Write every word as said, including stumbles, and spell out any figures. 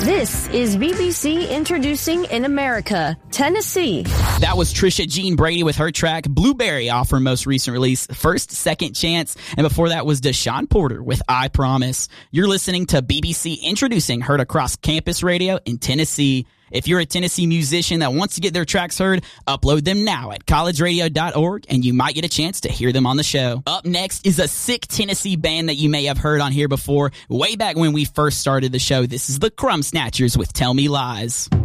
This is B B C Introducing in America, Tennessee. That was Trisha Jean Brady with her track Blueberry off her most recent release, First Second Chance. And before that was Deshaun Porter with I Promise. You're listening to B B C Introducing, heard across campus radio in Tennessee. If you're a Tennessee musician that wants to get their tracks heard, upload them now at college radio dot org and you might get a chance to hear them on the show. Up next is a sick Tennessee band that you may have heard on here before. Way back when we first started the show, this is the Crumb Snatchers with Tell Me Lies.